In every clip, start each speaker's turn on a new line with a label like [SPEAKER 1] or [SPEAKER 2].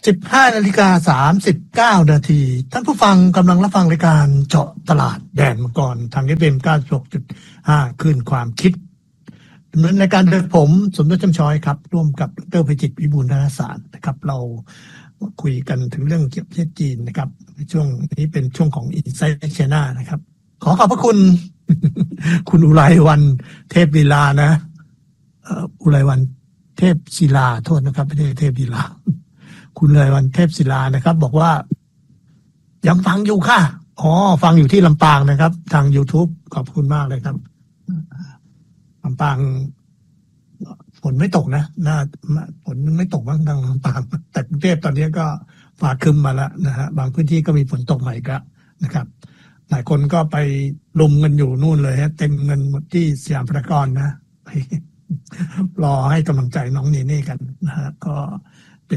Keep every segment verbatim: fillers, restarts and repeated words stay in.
[SPEAKER 1] สิบห้านาฬิกาสามสิบเก้านาทีท่านผู้ฟังกำลังรับฟังรายการเจาะตลาดแดนมังกรทาง เอฟ เอ็ม เก้าสิบหกจุดห้า คลื่นความคิดดำเนินรายการโดยผมสมยศ จำช้อยครับร่วมกับดร.ไพจิตร วิบูลย์ธนสารนะครับเราคุยกันถึงเรื่องเกี่ยวกับประเทศจีนนะครับในช่วงนี้เป็นช่วงของ Inside China นะครับขอขอบพระคุณ คุณอุไรวรรณเทพลีลานะเอ่ออุไรวรรณเทพศิลาโทษนะครับไม่ใช่เทพลีลาคุณอุไรวรรณเทพศิลานะครับบอกว่ายังฟังอยู่ค่ะอ๋อฟังอยู่ที่ลำปางนะครับทาง YouTube ขอบคุณมากเลยครับลำปางฝนไม่ตกนะน่าฝนไม่ตกบ้างทางลำปางแต่กรุงเทพตอนนี้ก็ฟ้าครึ้มมาแล้วนะฮะบางพื้นที่ก็มีฝนตกใหม่ก็นะครับหลายคนก็ไปลุมกันอยู่นู่นเลยฮะเต็มเงินหมดที่สยามพารากอนนะไปรอให้กำลังใจน้องเนเน่กันนะฮะก็เป็น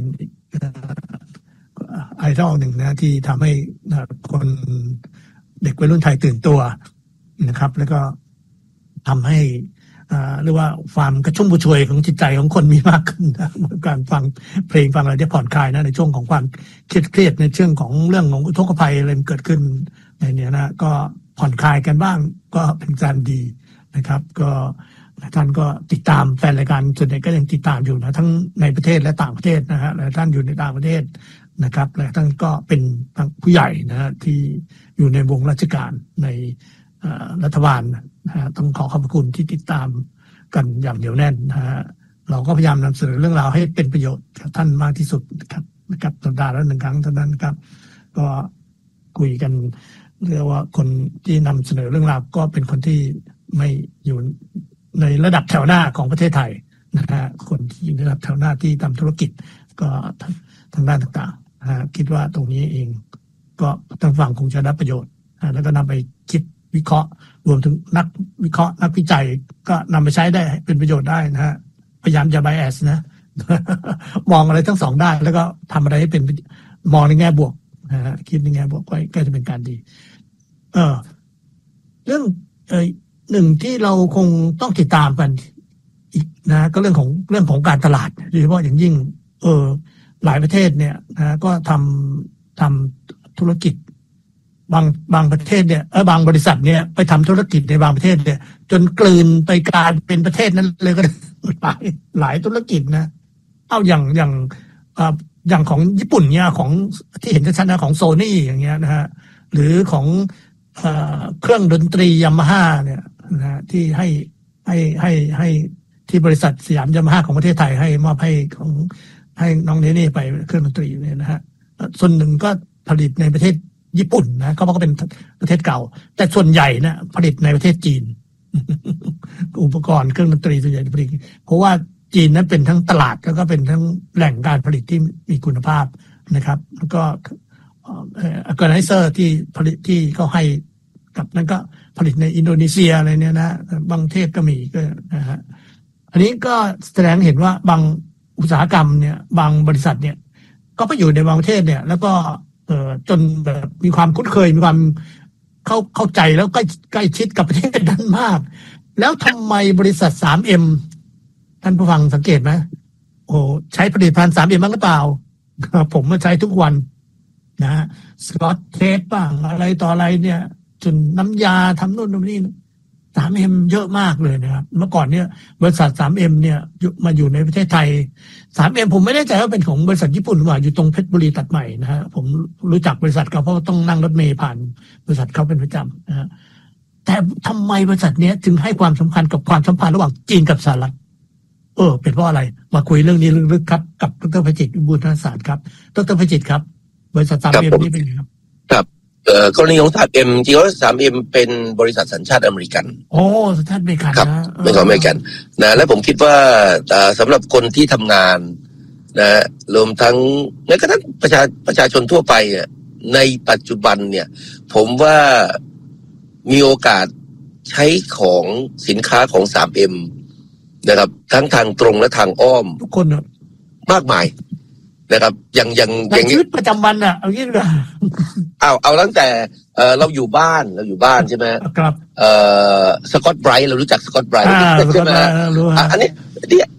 [SPEAKER 1] ไอดอลหนึ่งนะที่ทำให้คนเด็กวัยรุ่นไทยตื่นตัวนะครับแล้วก็ทำให้เรียกว่าความกระชุ่มกระชวยของจิตใจของคนมีมากขึ้นนะการฟังเพลงฟังอะไรที่ผ่อนคลายนะในช่วงของความเครียดในเรื่องของเรื่องของอุทกภัยอะไรเกิดขึ้นในนี้นะก็ผ่อนคลายกันบ้างก็เป็นการดีนะครับก็ท่านก็ติดตามแฟนรายการส่วนใหญ่ก็ยังติดตามอยู่นะทั้งในประเทศและต่างประเทศนะฮะและท่านอยู่ในต่างประเทศนะครับและท่านก็เป็นผู้ใหญ่นะฮะที่อยู่ในวงราชการในรัฐบาลนะฮะต้องขอขอบคุณที่ติดตามกันอย่างเหนียวแน่นนะฮะเราก็พยายามนำเสนอเรื่องราวให้เป็นประโยชน์กับท่านมากที่สุดนะครับนะครับสัปดาห์ละหนึ่งครั้งเท่านั้นนะครับก็คุยกันเรียกว่าคนที่นำเสนอเรื่องราวก็เป็นคนที่ไม่อยู่ในระดับแถวหน้าของประเทศไทยนะฮะคนที่อยู่ในระดับแถวหน้าที่ทำธุรกิจก็ทางด้านต่างๆนะฮะคิดว่าตรงนี้เองก็ทางฝั่งคงจะได้ประโยชน์แล้วก็นำไปคิดวิเคราะห์รวมถึงนักวิเคราะห์นักวิจัยก็นำไปใช้ได้เป็นประโยชน์ได้นะฮะพยายามจะ bias นะ มองอะไรทั้งสองด้านแล้วก็ทำอะไรให้เป็นมองในแง่บวกนะฮะคิดในแง่บวกไว้ก็จะเป็นการดีเออเรื่องเออหนึ่งที่เราคงต้องติดตามกันอีกนะก็เรื่องของเรื่องของการตลาดโดยเฉพาะอย่างยิ่งเออหลายประเทศเนี่ยนะก็ทำทำธุรกิจบางบางประเทศเนี่ยเออบางบริษัทเนี่ยไปทำธุรกิจในบางประเทศเนี่ยจนกลืนไปกลายเป็นประเทศนั้นเลยก็หลายหลายธุรกิจนะเอาอย่างอย่างอ่าอย่างของญี่ปุ่นเนี่ยของที่เห็นชัดๆนะของโซนี่อย่างเงี้ยนะฮะหรือของเอ่อเครื่องดนตรียามาฮ่าเนี่ยนะฮะที่ให้ให้ให้ให้ที่บริษัทสยามยามาฮ่าของประเทศไทยให้มอบให้ของให้น้องเนเน่ไปเครื่องดนตรีเนี่ยนะฮะส่วนหนึ่งก็ผลิตในประเทศญี่ปุ่นนะเขาบอกว่าเป็นประเทศเก่าแต่ส่วนใหญ่นะผลิตในประเทศจีน อุปกรณ์เครื่องดนตรีส่วนใหญ่ผลิตเพราะว่าจีนนั้นเป็นทั้งตลาดแล้วก็เป็นทั้งแหล่งการผลิตที่มีคุณภาพนะครับแล้วก็เอ่อออร์แกไนเซอร์ที่ผลิตที่เขาให้กับนั้นก็ผลิตในอินโดนีเซียอะไรเนี่ยนะบางประเทศก็มีก็นะฮะอันนี้ก็แสดงเห็นว่าบางอุตสาหกรรมเนี่ยบางบริษัทเนี่ยก็ไปอยู่ในบางประเทศเนี่ยแล้วก็เอ่อจนแบบมีความคุ้นเคยมีความเข้าเข้าใจแล้วใกล้ใกล้ชิดกับประเทศนั้นมากแล้วทำไมบริษัท ทรี เอ็ม ท่านผู้ฟังสังเกตไหมโอ้ใช้ผลิตภัณฑ์ ทรี เอ็ม บ้างหรือเปล่าผมมาใช้ทุกวันนะฮะสกอตเทปบ้างอะไรต่ออะไรเนี่ยจนน้ำยาทำนู่นทำนี่ ทรี เอ็ม เยอะมากเลยนะครับเมื่อก่อนเนี่ยบริษัท ทรี เอ็ม เนี่ยมาอยู่ในประเทศไทย ทรี เอ็ม ผมไม่แน่ใจว่าเป็นของบริษัทญี่ปุ่นหรือเปล่าอยู่ตรงเพชรบุรีตัดใหม่นะฮะผมรู้จักบริษัทเขาเพราะต้องนั่งรถเมล์ผ่านบริษัทเขาเป็นประจำนะฮะแต่ทำไมบริษัทนี้จึงให้ความสำคัญกับความสัมพันธ์ระหว่างจีนกับสหรัฐเออเป็นเพราะอะไรมาคุยเรื่องนี้ลึกๆครับกับดร.ไพจิตร วิบูลย์ธนสารครับดร.ไพจิตรครับบริษัท ทรี เอ็ม นี่เป็นไงครับ
[SPEAKER 2] ครับเอ่อกรณีของ ทรี เอ็ม จริงๆแล้ว ทรี เอ็ม เป็นบริษัทสัญชาติอเมริกัน
[SPEAKER 1] โอ้สัญชาติอเมริกัน
[SPEAKER 2] ครับเป็นของอเมริกันนะและผมคิดว่าสำหรับคนที่ทำงานนะรวมทั้งแม้กระทั่งประชาประชาชนทั่วไปเนี่ยในปัจจุบันเนี่ยผมว่ามีโอกาสใช้ของสินค้าของ ทรี เอ็ม นะครับทั้งทางตรงและทางอ้อม
[SPEAKER 1] ทุกคน
[SPEAKER 2] มากมายนะครับอย่างอย่าง
[SPEAKER 1] อย่างชีวิตประจำวันอ่ะเอางี้เลย
[SPEAKER 2] เอาเอาตั้งแต่เออเราอยู่บ้านเราอยู่บ้านใช่ไหม
[SPEAKER 1] ครับ
[SPEAKER 2] เออสกอตไบรท์เรารู้จักสกอตไบรท์ใช่ไหมอันนี้เนี่ย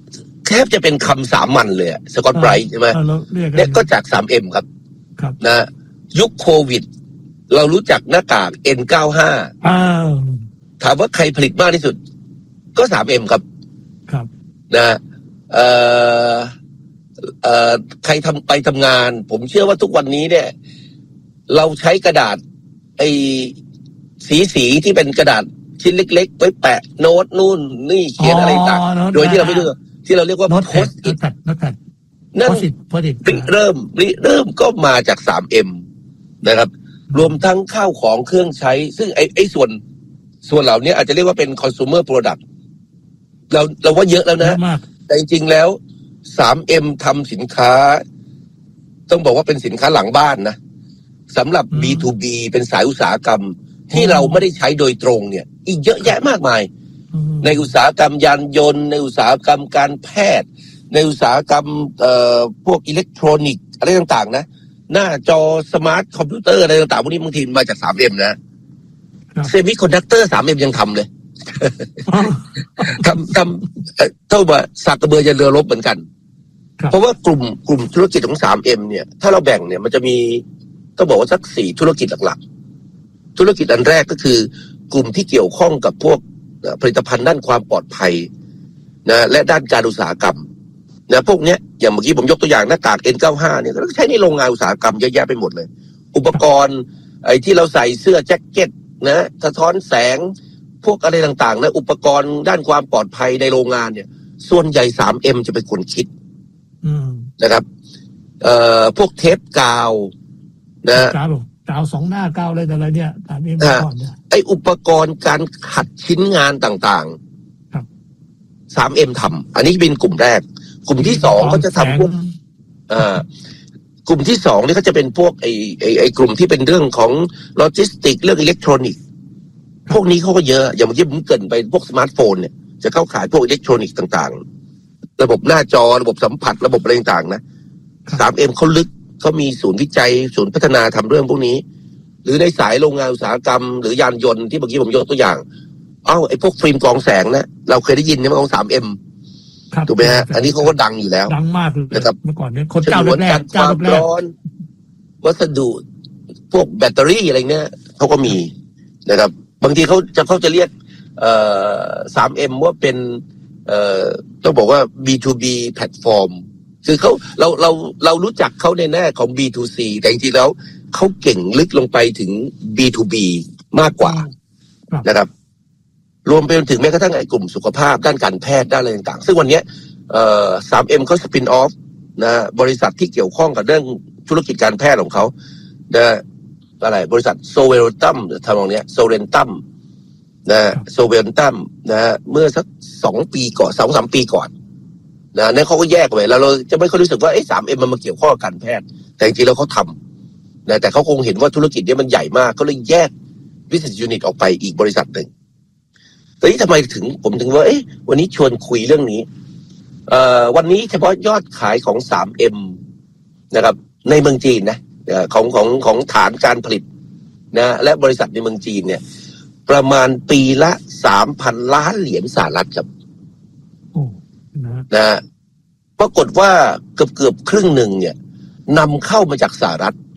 [SPEAKER 2] แทบจะเป็นคำสามัญเลยสกอตไบรท์ใช่ไหมเนี่ยก็จาก ทรี เอ็ม ครับนะยุคโควิดเรารู้จักหน้ากาก เอ็น เก้าสิบห้า
[SPEAKER 1] อ้าว
[SPEAKER 2] ถามว่าใครผลิตมากที่สุดก็ ทรี เอ็ม ครับ
[SPEAKER 1] ครับ
[SPEAKER 2] นะเอ่อเอ่อใครทำไปทำงานผมเชื่อว่าทุกวันนี้เนี่ยเราใช้กระดาษไอ้สีสีที่เป็นกระดาษชิ้นเล็กๆไว้แปะโน้ตนู่นนี่เขียนอะไรต่างโดยที่เราไม่รู้ที่เราเรียกว่าโพสต์อิทนั่นเริ่มเริ่มก็มาจาก ทรี เอ็ม นะครับรวมทั้งข้าวของเครื่องใช้ซึ่งไอ้ไอ้ส่วนส่วนเหล่านี้อาจจะเรียกว่าเป็น consumer product เราเราว่าเยอะแล้วนะแต่จริงๆแล้ว ทรี เอ็ม ทำสินค้าต้องบอกว่าเป็นสินค้าหลังบ้านนะสำหรับ บี ทู บี เป็นสายอุตสาหกรรมที่เราไม่ได้ใช้โดยตรงเนี่ยอีกเยอะแยะมากมายในอุตสาหกรรมยานยนต์ในอุตสาหกรรมการแพทย์ในอุตสาหกรรมเอ่อพวกอิเล็กทรอนิกส์อะไรต่างๆนะหน้าจอสมาร์ทคอมพิวเตอร์อะไรต่างๆพวกนี้บางทีมาจาก ทรี เอ็ม นะเซมิคอนดักเตอร์ ทรี เอ็ม ยังทำเลยทำทำเท่าว่าสากกระเบือยันเรือรบเหมือนกันเพราะว่ากลุ่มกลุ่มธุรกิจของ ทรี เอ็ม เนี่ยถ้าเราแบ่งเนี่ยมันจะมีต้องบอกว่าสักสี่ธุรกิจหลักๆธุรกิจอันแรกก็คือกลุ่มที่เกี่ยวข้องกับพวกผลิตภัณฑ์ด้านความปลอดภัยนะและด้านการอุตสาหกรรมนะพวกเนี้ยอย่างเมื่อกี้ผมยกตัวอย่างหน้ากาก เอ็น เก้าสิบห้า เนี่ยก็ใช้ในโรงงานอุตสาหกรรมเยอะแยะไปหมดเลยอุปกรณ์ไอ้ที่เราใส่เสื้อแจ็คเก็ตนะสะท้อนแสงพวกอะไรต่างๆนะอุปกรณ์ด้านความปลอดภัยในโรงงานเนี่ยส่วนใหญ่ ทรี เอ็ม จะเป็นคนคิดนะครับเอ่อพวกเทปกาวนะ
[SPEAKER 1] กาวกาวสองหน้ากาวอะไรแต่อะไรเนี่ยทรี เอ็ม ก่อนเนี่ย
[SPEAKER 2] ไอ้อุปกรณ์การขัดชิ้นงานต่างๆครับ ทรี เอ็ม ทำอันนี้เป็นกลุ่มแรกกลุ่มที่สองก็จะทำพวกอ่ากลุ่มที่สองนี่ก็จะเป็นพวกไอ้ไอ้ไอ้กลุ่มที่เป็นเรื่องของโลจิสติกเรื่องอิเล็กทรอนิกส์พวกนี้เขาก็เยอะอย่างเมื่อกี้ผมเกริ่นไปพวกสมาร์ทโฟนเนี่ยจะเข้าขายพวกอิเล็กทรอนิกส์ต่างๆระบบหน้าจอระบบสัมผัสระบบอะไรต่างๆนะ ทรี เอ็ม เขาลึกเขามีศูนย์วิจัยศูนย์พัฒนาทำเรื่องพวกนี้หรือในสายโรงงานอุตสาหกรรมหรือยานยนต์ที่เมื่อกี้ผมยกตัวอย่างเอ้าไอ้พวกฟิล์มกรองแสงนะเราเคยได้ยินใช่ไหมของ ทรี เอ็ม ถูกไหมฮะอันนี้เขาก็ดังอยู่แล้ว
[SPEAKER 1] ดังมากเลย
[SPEAKER 2] นะครับ
[SPEAKER 1] เมื่อก่อนเนี่ยคนเจ้าแรกเจ้าแรก
[SPEAKER 2] วัสดุพวกแบตเตอรี่อะไรเนี่ยเขาก็มีนะครับบางทีเขาจะเขาจะเรียกเอ่อ ทรี เอ็ม ว่าเป็นเอ่อต้องบอกว่า บี ทู บี แพลตฟอร์มคือเขาเราเราเรารู้จักเขาในแง่ของ บี ทู ซี แต่จริงๆแล้วเขาเก่งลึกลงไปถึง บี ทู บี มากกว่านะครับรวมไปจนถึงแม้กระทั่งไอ้กลุ่มสุขภาพด้านการแพทย์ด้านอะไรต่างๆซึ่งวันนี้เอ่อ ทรี เอ็ม เขาสปินออฟนะบริษัทที่เกี่ยวข้องกับเรื่องธุรกิจการแพทย์ของเขานะอะไรบริษัทโซเวลตัมทำตรงนี้โซเรนตัมนะโซเวลตัมนะเมื่อสักสองปีก่อนสองสามปีก่อนนะนั่นเขาก็แยกไปแล้วเราจะไม่ค่อยรู้สึกว่าไอ้ ทรี เอ็ม มันมาเกี่ยวข้องกับการแพทย์แต่จริงๆแล้วเขาทำนะแต่เขาคงเห็นว่าธุรกิจนี้มันใหญ่มากก็เลยแยก business unit ออกไปอีกบริษัทหนึ่งแต่นี่ทำไมถึงผมถึงว่าเอ๊ะวันนี้ชวนคุยเรื่องนี้เอ่อวันนี้เฉพาะยอดขายของ ทรี เอ็ม นะครับในเมืองจีนนะของของของฐานการผลิตนะและบริษัทในเมืองจีนเนี่ยประมาณปีละ สามพัน ล้านเหรียญสหรัฐครับนะปรากฏว่าเกือบเกือบครึ่งหนึ่งเนี่ยนำเข้ามาจากสหรัฐ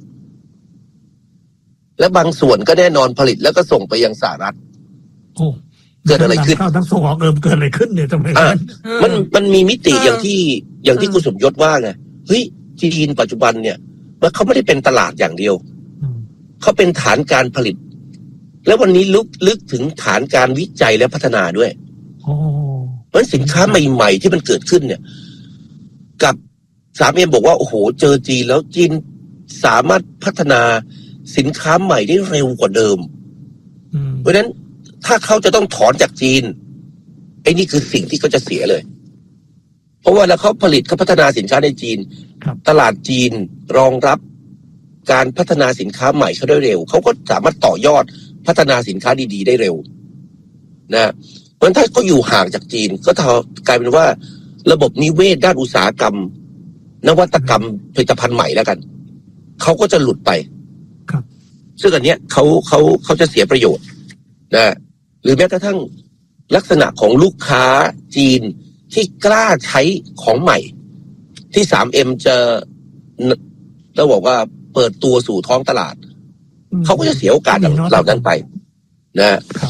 [SPEAKER 2] และบางส่วนก็แน่นอนผลิตแล้วก็ส่งไปยังสหรัฐเกิดอะไรขึ้น
[SPEAKER 1] เข้าทั้งส่งออกเอิมเกิดอะไรขึ้นเนี่ยทำไม
[SPEAKER 2] มันมันมีมิติอย่างที่อย่างที่คุณสมยศว่าไงเฮ้ยจีนปัจจุบันเนี่ยมันเขาไม่ได้เป็นตลาดอย่างเดียวเขาเป็นฐานการผลิตแล้ววันนี้ลึกลึกถึงฐานการวิจัยและพัฒนาด้วยเพราะสินค้าใหม่ๆที่มันเกิดขึ้นเนี่ยกับสามเอ็มบอกว่าโอ้โหเจอจีนแล้วจีนสามารถพัฒนาสินค้าใหม่ได้เร็วกว่าเดิมเพราะฉะนั้นถ้าเขาจะต้องถอนจากจีนไอ้นี่คือสิ่งที่เขาจะเสียเลยเพราะว่าแล้วเขาผลิตเขาพัฒนาสินค้าในจีนตลาดจีนรองรับการพัฒนาสินค้าใหม่เขาได้เร็วเขาก็สามารถต่อยอดพัฒนาสินค้าดีๆได้เร็วนะเพราะฉะนั้นถ้าเขาอยู่ห่างจากจีนก็กลายเป็นว่าระบบนิเวศด้านอุตสาหกรรมนวัตกรรมผลิตภัณฑ์ใหม่แล้วกันเขาก็จะหลุดไปซึ่งอันเนี้ยเขาเขาเขาจะเสียประโยชน์นะหรือแม้กระทั่งลักษณะของลูกค้าจีนที่กล้าใช้ของใหม่ที่ ทรี เอ็ม จะเราบอกว่าเปิดตัวสู่ท้องตลาดเขาก็จะเสียโอกาสเหล่านั้นไปนะ